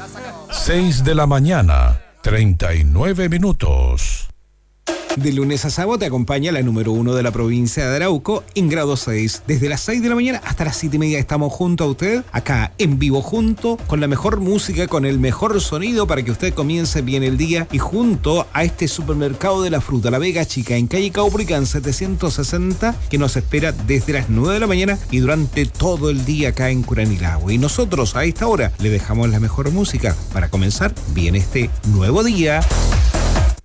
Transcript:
6 de la mañana, 39 minutos. De lunes a sábado te acompaña la número 1 de la provincia de Arauco en grado 6. Desde las 6 de la mañana hasta las 7:30 estamos junto a usted, acá en vivo junto, con la mejor música, con el mejor sonido para que usted comience bien el día y junto a este supermercado de la fruta, La Vega Chica, en calle Caupolicán 760, que nos espera desde las 9 de la mañana y durante todo el día acá en Curanilahue. Y nosotros a esta hora le dejamos la mejor música para comenzar bien este nuevo día.